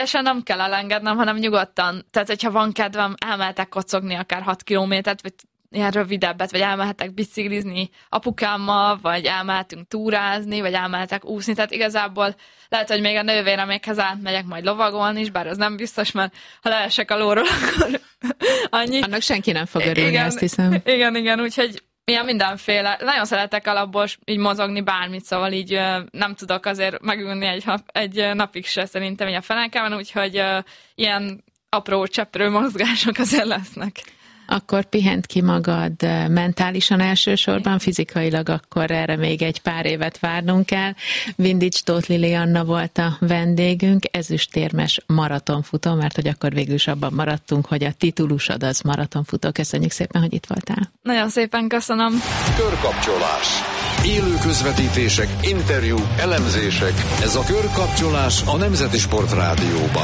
És nem kell elengednem, hanem nyugodtan. Tehát, hogyha van kedvem, elmehetek kocogni akár 6 kilométert, vagy ilyen rövidebbet, vagy elmehetek biciklizni apukámmal, vagy elmehetünk túrázni, vagy elmehetek úszni. Tehát igazából lehet, hogy még a nővéremekhez átmegyek majd lovagolni is, bár az nem biztos, mert ha leesek a lóról, akkor annyi. Annak senki nem fog örülni, igen, azt hiszem. Igen, úgyhogy ilyen mindenféle. Nagyon szeretek alapból így mozogni bármit, szóval így nem tudok azért megülni egy napig se szerintem így a fenekemen, úgyhogy ilyen apró cseprő mozgások azért lesznek. Akkor pihent ki magad mentálisan elsősorban, fizikailag akkor erre még egy pár évet várnunk kell. Vindics Tóth Lilianna volt a vendégünk, ezüstérmes maratonfutó, mert hogy akkor végül is abban maradtunk, hogy a titulusod az maratonfutó. Köszönjük szépen, hogy itt voltál. Nagyon szépen köszönöm. Körkapcsolás. Élő közvetítések, interjúk, elemzések. Ez a Körkapcsolás a Nemzeti Sport Rádióban.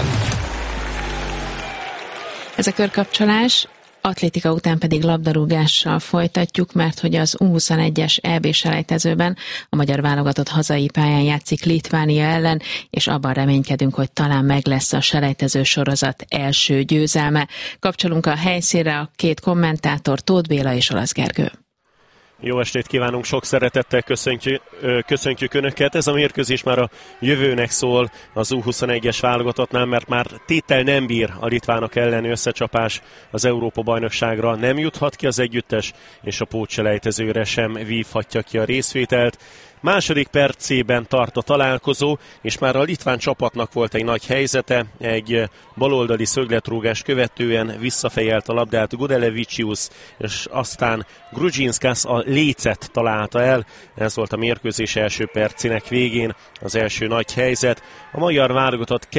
Ez a Körkapcsolás. Atlétika után pedig labdarúgással folytatjuk, mert hogy az U21-es EB-selejtezőben a magyar válogatott hazai pályán játszik Litvánia ellen, és abban reménykedünk, hogy talán meg lesz a selejtező sorozat első győzelme. Kapcsolunk a helyszínre a két kommentátor, Tóth Béla és Olasz Gergő. Jó estét kívánunk, sok szeretettel köszöntjük Önöket. Ez a mérkőzés már a jövőnek szól az U21-es válogatottnál, mert már téttel nem bír a litvánok elleni összecsapás az Európa-bajnokságra. Nem juthat ki az együttes, és a pótselejtezőre sem vívhatja ki a részvételt. Második percében tart a találkozó, és már a litván csapatnak volt egy nagy helyzete, egy baloldali szögletrúgás követően visszafejelt a labdát Gudelevicius, és aztán Grudzinskás a lécet találta el. Ez volt a mérkőzés első percének végén az első nagy helyzet. A magyar válogatott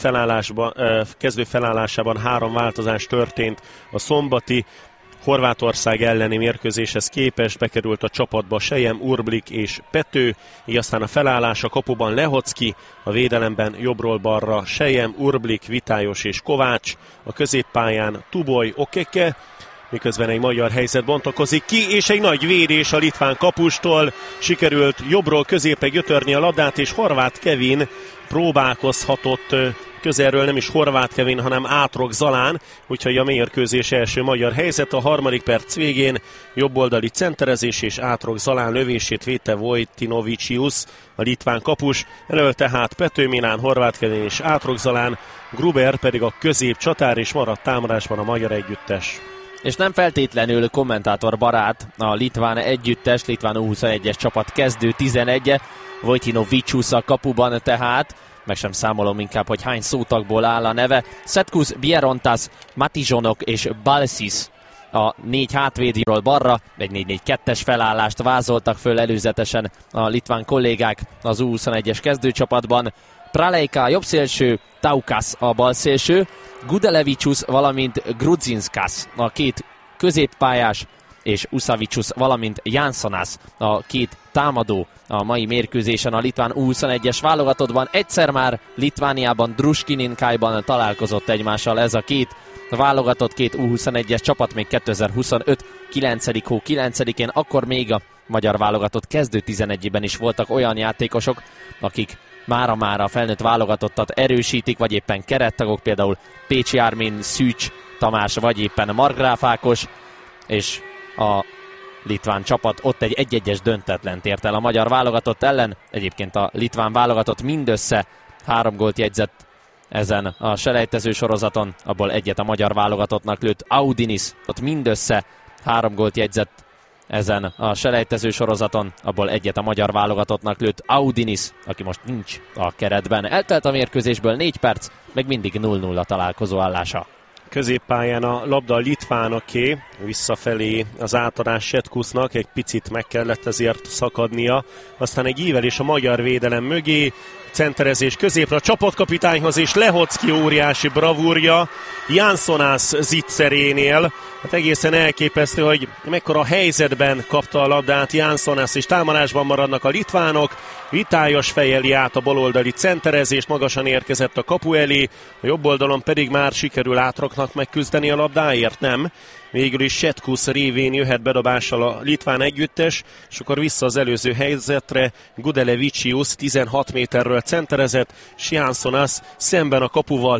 kezdő felállásában 3 változás történt. A szombati Horvátország elleni mérkőzéshez képest bekerült a csapatba Sejem, Urblik és Pető, így aztán a felállás a kapuban Lehocki, a védelemben jobbról balra Sejem, Urblik, Vitályos és Kovács, a középpályán Tuboly, Okeke, miközben egy magyar helyzet bontakozik ki, és egy nagy védés a litván kapustól. Sikerült jobbról középre gyötörni a labdát, és Horváth Kevin próbálkozhatott közelről, nem is Horváth Kevin, hanem Átrok Zalán, úgyhogy a mérkőzés első magyar helyzet. A harmadik perc végén jobboldali centerezés és Átrok Zalán lövését védte Vojtinovicius, a litván kapus. Elől tehát Pető Milán, Horváth Kevin és Átrok Zalán, Gruber pedig a közép csatár, és maradt támadásban a magyar együttes. És nem feltétlenül kommentátor barát a litván együttes, litván U21-es csapat kezdő 11-e, Vojtinovicius a kapuban tehát, meg sem számolom inkább, hogy hány szótagból áll a neve. Setkus, Bierontas, Matizsonok és Balsis a 4 hátvédről balra, egy 4-4-2-es felállást vázoltak föl előzetesen a litván kollégák az U21-es kezdőcsapatban. Pralejka a jobbszélső, Taukas a balszélső, Gudelevicius, valamint Grudzinskás a két középpályás, és Usavicius, valamint Janssonas a két támadó a mai mérkőzésen a litván U21-es válogatottban. Egyszer már Litvániában, Druskininkájban találkozott egymással ez a két válogatott, két U21-es csapat még 2025. 9. hó 9-én, akkor még a magyar válogatott kezdő 11-ben is voltak olyan játékosok, akik mára-mára a felnőtt válogatottat erősítik, vagy éppen kerettagok, például Pécsi Ármin, Szűcs Tamás, vagy éppen Markgraf Ákos, és a litván csapat ott egy 1-1-es döntetlent ért el a magyar válogatott ellen. Egyébként a litván válogatott mindössze 3 gólt jegyzett ezen a selejtező sorozaton, abból egyet a magyar válogatottnak lőtt Audinis, ott mindössze 3 gólt jegyzett ezen a selejtező sorozaton, abból egyet a magyar válogatottnak lőtt Audinis, aki most nincs a keretben. Eltelt a mérkőzésből 4 perc, meg mindig 0-0 a találkozó állása. Középpályán a labda a litvánoké, visszafelé az átadás Setkusnak, egy picit meg kellett ezért szakadnia, aztán egy ívelés a magyar védelem mögé, centerezés középre a csapatkapitányhoz, és Lehocki óriási bravúrja Janssonas zicserénél. Hát egészen elképesztő, hogy mekkora helyzetben kapta a labdát Janssonas, és támadásban maradnak a litvánok. Vitályos fejeli át a baloldali centerezést, magasan érkezett a kapu elé, a jobb oldalon pedig már sikerül Átroknak megküzdeni a labdáért, nem? Végül is Setkus révén jöhet bedobással a litván együttes, és akkor vissza az előző helyzetre. Gudelevicius 16 méterről centerezett, Janssonas szemben a kapuval